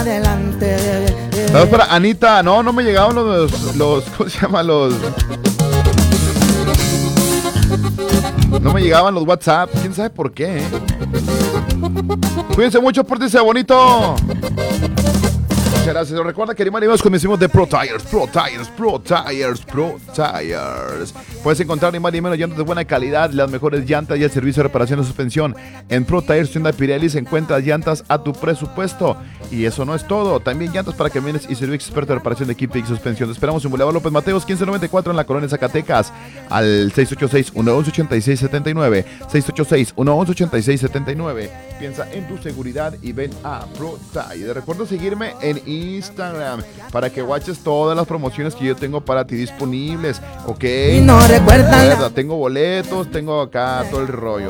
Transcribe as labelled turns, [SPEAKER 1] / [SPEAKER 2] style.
[SPEAKER 1] Adelante.
[SPEAKER 2] Saludos para Anita. No me llegaban los ¿cómo se llama? No me llegaban los WhatsApp. ¿Quién sabe por qué? Cuídense mucho, pórtense bonito. Muchas gracias. Recuerda que animamos con mis amigos de Pro Tires. Puedes encontrar ni más ni menos llantas de buena calidad, las mejores llantas y el servicio de reparación de suspensión. En Pro Tires, tienda Pirelli, se encuentran llantas a tu presupuesto. Y eso no es todo. También llantas para camiones y servicio experto de reparación de equipo y suspensión. Te esperamos en Boulevard López Mateos, 1594 en la Colonia Zacatecas. Al 686-111-8679. 686-111-8679. Piensa en tu seguridad y ven a Pro Tires. Recuerda seguirme en Instagram para que watches todas las promociones que yo tengo para ti disponibles, ¿ok?
[SPEAKER 1] Y no recuerdan.
[SPEAKER 2] Tengo boletos, tengo acá todo el rollo.